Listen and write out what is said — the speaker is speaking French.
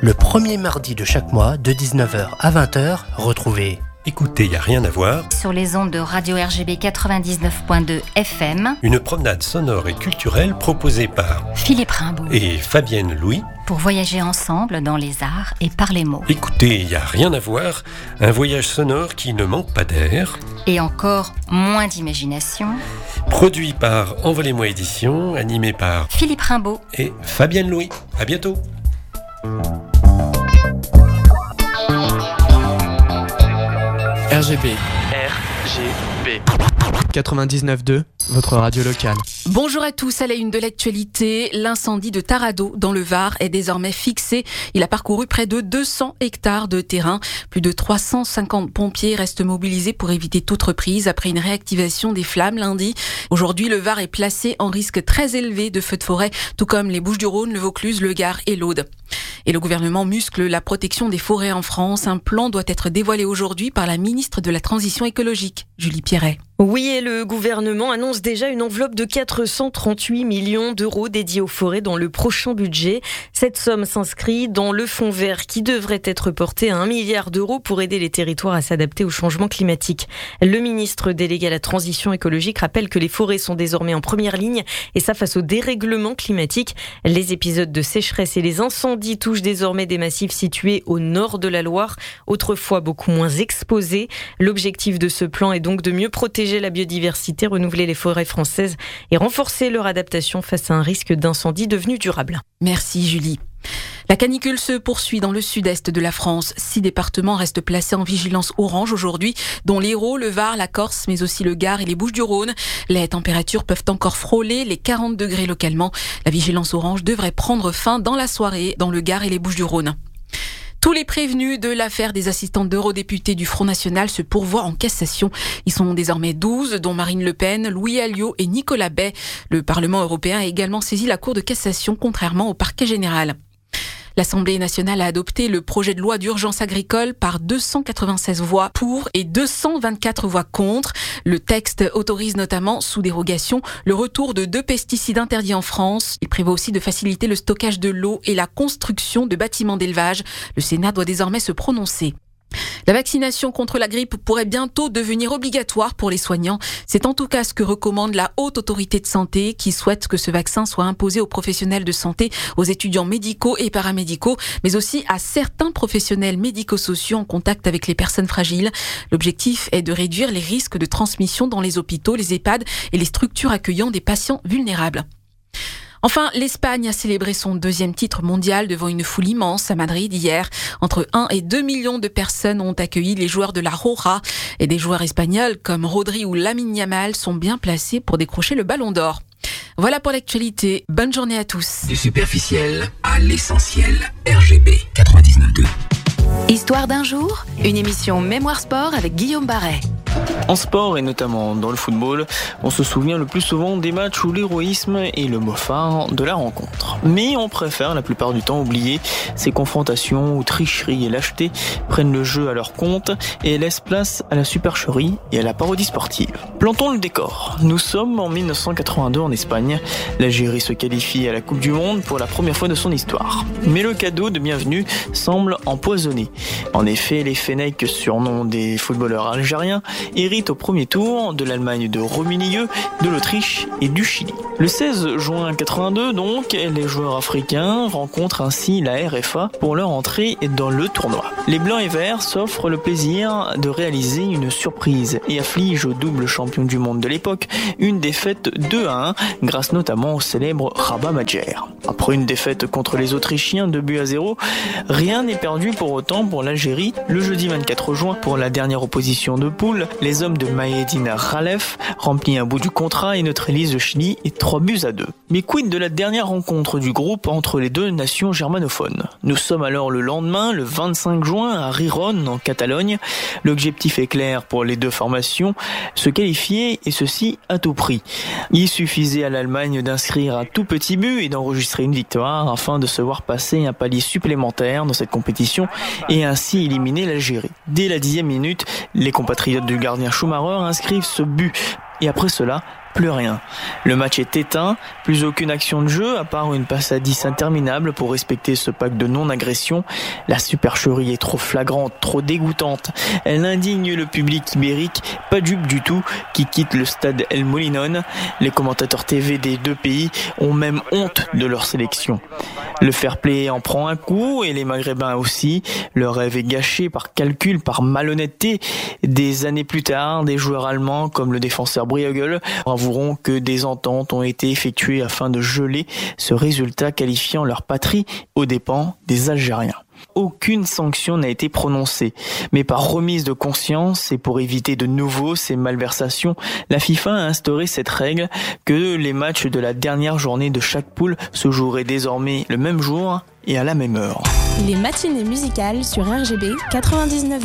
Le premier mardi de chaque mois, de 19h à 20h, retrouvez Écoutez, y a rien à voir. Sur les ondes de Radio RGB 99.2 FM. Une promenade sonore et culturelle proposée par Philippe Rimbaud et Fabienne Louis. Pour voyager ensemble dans les arts et par les mots. Écoutez, y a rien à voir. Un voyage sonore qui ne manque pas d'air. Et encore moins d'imagination. Produit par Envolez-moi Édition, animé par Philippe Rimbaud et Fabienne Louis. À bientôt. RGB 99.2, votre radio locale. Bonjour à tous, à la une de l'actualité, l'incendie de Taradot dans le Var est désormais fixé. Il a parcouru près de 200 hectares de terrain. Plus de 350 pompiers restent mobilisés pour éviter toute reprise après une réactivation des flammes lundi. Aujourd'hui, le Var est placé en risque très élevé de feux de forêt, tout comme les Bouches-du-Rhône, le Vaucluse, le Gard et l'Aude. Et le gouvernement muscle la protection des forêts en France. Un plan doit être dévoilé aujourd'hui par la ministre de la Transition écologique, Julie Pierret. Oui, et le gouvernement annonce déjà une enveloppe de 438 millions d'euros dédiée aux forêts dans le prochain budget. Cette somme s'inscrit dans le fonds vert qui devrait être porté à 1 milliard d'euros pour aider les territoires à s'adapter au changement climatique. Le ministre délégué à la transition écologique rappelle que les forêts sont désormais en première ligne et ça face au dérèglement climatique. Les épisodes de sécheresse et les incendies touchent désormais des massifs situés au nord de la Loire, autrefois beaucoup moins exposés. L'objectif de ce plan est donc de mieux protéger la biodiversité, renouveler les forêts françaises et renforcer leur adaptation face à un risque d'incendie devenu durable. Merci Julie. La canicule se poursuit dans le sud-est de la France. 6 départements restent placés en vigilance orange aujourd'hui, dont l'Hérault, le Var, la Corse, mais aussi le Gard et les Bouches-du-Rhône. Les températures peuvent encore frôler les 40 degrés localement. La vigilance orange devrait prendre fin dans la soirée dans le Gard et les Bouches-du-Rhône. Tous les prévenus de l'affaire des assistantes d'eurodéputés du Front National se pourvoient en cassation. Ils sont désormais 12, dont Marine Le Pen, Louis Alliot et Nicolas Bay. Le Parlement européen a également saisi la Cour de cassation, contrairement au parquet général. L'Assemblée nationale a adopté le projet de loi d'urgence agricole par 296 voix pour et 224 voix contre. Le texte autorise notamment, sous dérogation, le retour de 2 pesticides interdits en France. Il prévoit aussi de faciliter le stockage de l'eau et la construction de bâtiments d'élevage. Le Sénat doit désormais se prononcer. La vaccination contre la grippe pourrait bientôt devenir obligatoire pour les soignants. C'est en tout cas ce que recommande la Haute Autorité de Santé qui souhaite que ce vaccin soit imposé aux professionnels de santé, aux étudiants médicaux et paramédicaux, mais aussi à certains professionnels médico-sociaux en contact avec les personnes fragiles. L'objectif est de réduire les risques de transmission dans les hôpitaux, les EHPAD et les structures accueillant des patients vulnérables. Enfin, l'Espagne a célébré son 2e titre mondial devant une foule immense à Madrid hier. Entre 1 et 2 millions de personnes ont accueilli les joueurs de la Roja. Et des joueurs espagnols comme Rodri ou Lamine Yamal sont bien placés pour décrocher le ballon d'or. Voilà pour l'actualité. Bonne journée à tous. Du superficiel à l'essentiel. RGB 99.2. Histoire d'un jour, une émission Mémoire Sport avec Guillaume Barret. En sport et notamment dans le football, on se souvient le plus souvent des matchs où l'héroïsme est le mot phare de la rencontre. Mais on préfère la plupart du temps oublier ces confrontations où tricherie et lâcheté prennent le jeu à leur compte et laissent place à la supercherie et à la parodie sportive. Plantons le décor. Nous sommes en 1982 en Espagne. L'Algérie se qualifie à la Coupe du Monde pour la première fois de son histoire. Mais le cadeau de bienvenue semble empoisonné. En effet, les Fennecs, surnom des footballeurs algériens, hérite au premier tour de l'Allemagne de Rummenigge, de l'Autriche et du Chili. Le 16 juin 82, donc, les joueurs africains rencontrent ainsi la RFA pour leur entrée dans le tournoi. Les Blancs et Verts s'offrent le plaisir de réaliser une surprise et affligent au double champion du monde de l'époque une défaite 2-1 grâce notamment au célèbre Rabat Majer. Après une défaite contre les Autrichiens 2-0, rien n'est perdu pour autant pour l'Algérie. Le jeudi 24 juin, pour la dernière opposition de poule, les hommes de Mahédine Khalef remplissent un bout du contrat et neutralisent le Chili et 3-2. Mais quid de la dernière rencontre du groupe entre les deux nations germanophones? Nous sommes alors le lendemain, le 25 juin, à Riron, en Catalogne. L'objectif est clair pour les deux formations, se qualifier et ceci à tout prix. Il suffisait à l'Allemagne d'inscrire un tout petit but et d'enregistrer une victoire afin de se voir passer un palier supplémentaire dans cette compétition et ainsi éliminer l'Algérie. Dès la 10e minute, les compatriotes du gardien Schumacher inscrivent ce but. Et après cela, plus rien. Le match est éteint, plus aucune action de jeu, à part une passe à 10 interminable pour respecter ce pacte de non-agression. La supercherie est trop flagrante, trop dégoûtante. Elle indigne le public ibérique, pas dupe du tout, qui quitte le stade El Molinón. Les commentateurs TV des deux pays ont même honte de leur sélection. Le fair play en prend un coup et les Maghrébins aussi. Leur rêve est gâché par calcul, par malhonnêteté. Des années plus tard, des joueurs allemands comme le défenseur Briogel avoueront que des ententes ont été effectuées afin de geler ce résultat, qualifiant leur patrie aux dépens des Algériens. Aucune sanction n'a été prononcée, mais par remise de conscience et pour éviter de nouveau ces malversations, la FIFA a instauré cette règle que les matchs de la dernière journée de chaque poule se joueraient désormais le même jour et à la même heure. Les matinées musicales sur RGB 99.